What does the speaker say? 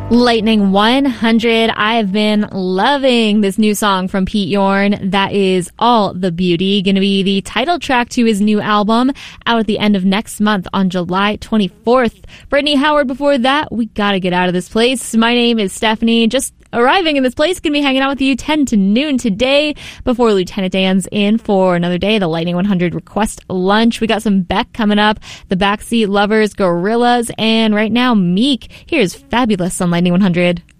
Lightning 100. I have been loving this new song from Pete Yorn. That is All the Beauty. Going to be the title track to his new album out at the end of next month on July 24th. Brittany Howard before that. We got to get out of this place. My name is Stephanie. Just arriving in this place, going to be hanging out with you 10 to noon today before Lieutenant Dan's in for another day, the Lightning 100 request lunch. We got some Beck coming up, the Backseat Lovers, Gorillas, and right now Meek. Here's Fabulous on Lightning 100.